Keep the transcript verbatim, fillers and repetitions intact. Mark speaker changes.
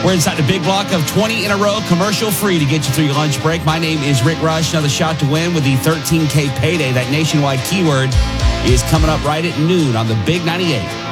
Speaker 1: We're inside the big block of twenty in a row, commercial free to get you through your lunch break. My name is Rick Rush. Another shot to win with the thirteen K payday. That nationwide keyword is coming up right at noon on the Big ninety-eight.